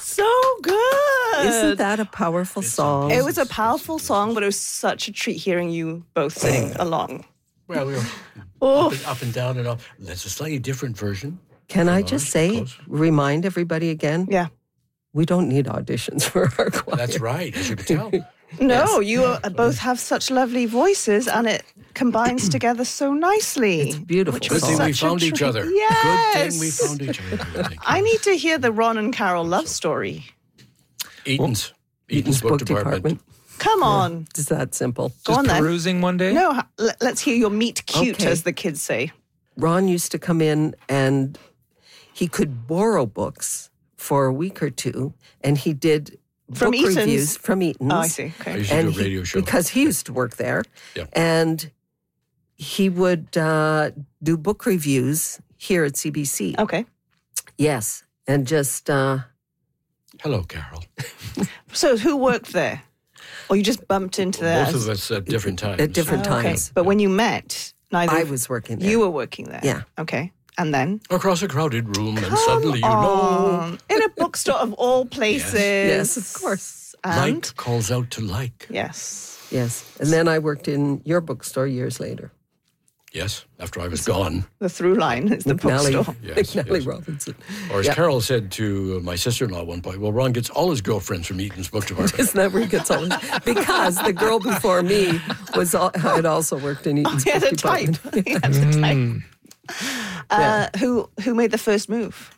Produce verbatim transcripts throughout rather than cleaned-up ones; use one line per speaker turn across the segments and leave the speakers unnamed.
So good.
Isn't that a powerful
It's
song?
It was a powerful song, but it was such a treat hearing you both sing along.
Well, we were
Oh,
up and, up and down and all. That's a slightly different version.
Can I
Close,
just say,
close.
remind everybody again,
yeah.
we don't need auditions for our choir.
That's right, as you can tell.
No, you uh, both have such lovely voices, and it combines together so nicely.
It's beautiful.
Which
Good
was
thing we
such a
found each
treat.
other.
Yes.
Good thing we found each other. I think.
I need to hear the Ron and Carol love story.
Eaton's,
Eaton's book department.
Come on.
It's that simple.
Go on then.
Perusing one day?
No, ha- l- let's hear your meet cute,
Okay.
as the kids say.
Ron used to come in and he could borrow books for a week or two, and he did
From
book
Eaton's?
reviews from Eaton's.
Oh, I see.
I
Okay.
used to
And
do a
he-
radio show.
because he used to work there,
Yeah.
and he would uh, do book reviews here at C B C.
Okay.
Yes, and just uh,
Hello, Carol.
So who worked there? Or you just bumped into there?
Both of us at different times.
at different
Oh, okay.
times.
But when you met, neither
I
of-
was working there.
you were working there.
Yeah.
Okay. And then?
Across a crowded room, and suddenly you know,
Um, in a bookstore of all places.
Yes, of course.
And?
like calls out to like.
Yes.
Yes, and then I worked in your bookstore years later.
Yes, after I was gone.
The through line is the
McNally,
bookstore.
Yes,
McNally
yes.
Robinson.
Or as
Yeah.
Carol said to my sister-in-law at one point, well, Ron gets all his girlfriends from Eaton's book department.
Isn't that where he gets all his? Because the girl before me was all, had also worked in Eaton's
He had
book
a type.
department.
He had a type. Uh, who who made the first move?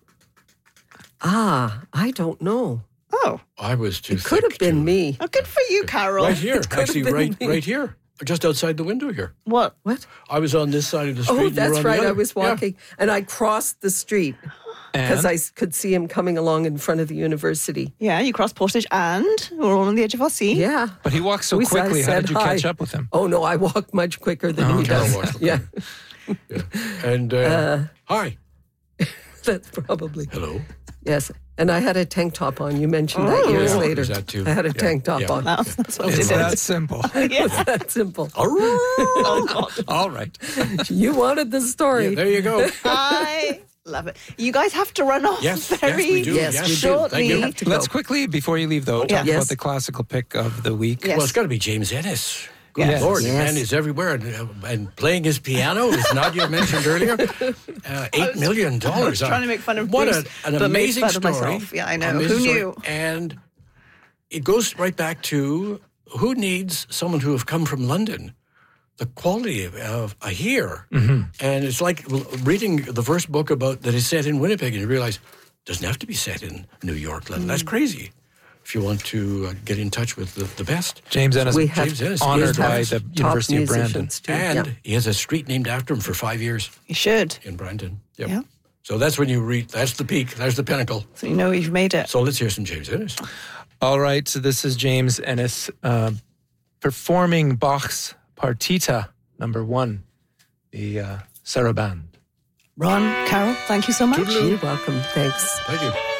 Ah, I don't know.
Oh,
I was too
It could
thick
have been
to-
me.
oh, good for you, Carol.
Right here,
could have
actually,
been
right,
me.
right here, just outside the window here.
What?
What?
I was on this side of the street.
Oh,
and you were
that's
on the
right. I
other.
was
Yeah.
walking, and I crossed the street because I s- could see him coming along in front of the university.
Yeah, you crossed Portage and we're all on the edge of our sea.
Yeah.
But he walked so
We s- I
quickly. How
said
did you
hi.
catch up with him?
Oh no, I walk much quicker than he
Carol
does.
walks
Yeah,
Yeah. And uh, hi,
that's probably
hello.
yes. And I had a tank top on. You mentioned that years
Yeah,
later.
there's that too.
I had a
Yeah,
tank top
yeah.
on.
Well, that's what
It's
it
that
is.
simple.
It's that simple.
Oh, God.
All right.
You wanted the story.
Yeah, there you go.
I love it. You guys have to run off
Yes, yes,
very
we do.
Yes, we do.
shortly.
Thank you.
have to
Let's
go.
quickly, before you leave, though, talk
Yes.
about the classical pick of the week.
Yes.
Well, it's got to be James Ennis. Good
Yes.
Lord, the
Yes.
man is everywhere and, uh, and playing his piano, as Nadia mentioned earlier. Uh, Eight million dollars.
I was trying to make fun of
what
Bruce,
a, an
but made
amazing
fun of
story.
myself. Yeah, I know.
Amazing
Who
story.
knew?
And it goes right back to who needs someone who have come from London. The quality of, of uh, here,
Mm-hmm.
and it's like reading the first book about that is set in Winnipeg, and you realize it doesn't have to be set in New York, London. That's crazy. If you want to uh, get in touch with the, the best.
James Ennis,
We have
James Ennis,
honored
he
by
has
the
Top
University of Brandon.
musicians, too.
And
Yeah.
he has a street named after him for five years
You should.
in Brandon. Yep.
Yeah.
So that's when you read, that's the peak, that's the pinnacle.
So you know you've made it.
So let's hear some James Ennis.
All right, so this is James Ennis uh, performing Bach's Partita number one, the uh, Saraband.
Ron, Carol, thank you so much.
Toodaloo.
You're welcome. Thanks.
Thank you.